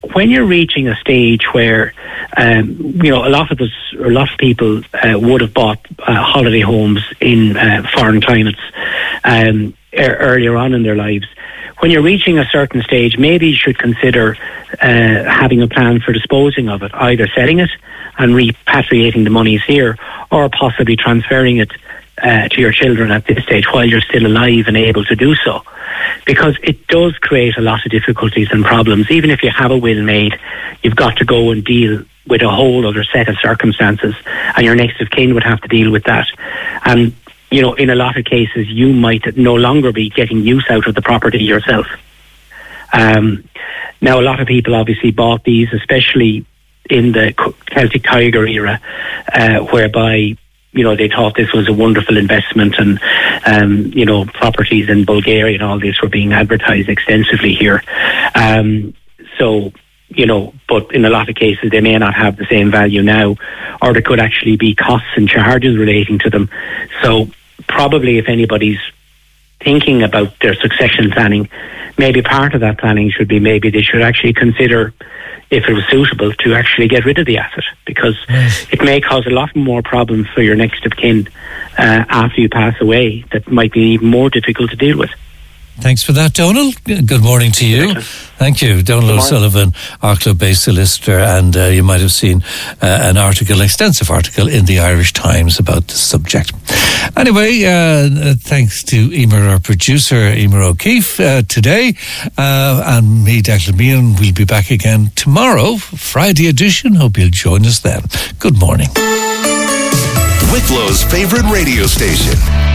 when you're reaching a stage where, a lot of us, or a lot of people would have bought holiday homes in foreign climates earlier on in their lives. When you're reaching a certain stage, maybe you should consider having a plan for disposing of it, either selling it and repatriating the monies here, or possibly transferring it to your children at this stage while you're still alive and able to do so. Because it does create a lot of difficulties and problems. Even if you have a will made, you've got to go and deal with a whole other set of circumstances, and your next of kin would have to deal with that. And in a lot of cases, you might no longer be getting use out of the property yourself. Now, a lot of people obviously bought these, especially in the Celtic Tiger era, whereby, they thought this was a wonderful investment, and, properties in Bulgaria and all this were being advertised extensively here. But in a lot of cases, they may not have the same value now, or there could actually be costs and charges relating to them. So probably if anybody's thinking about their succession planning, maybe part of that planning should be maybe they should actually consider, if it was suitable, to actually get rid of the asset, because it may cause a lot more problems for your next of kin after you pass away that might be even more difficult to deal with. Thanks for that, Donal. Good morning to you. Thank you. Donal O'Sullivan, Arklow-based solicitor, and you might have seen an extensive article in the Irish Times about the subject. Anyway, thanks to Emer, our producer, Emer O'Keefe, today, and me, Declan Meehan. We'll be back again tomorrow, Friday edition. Hope you'll join us then. Good morning. Wicklow's favorite radio station.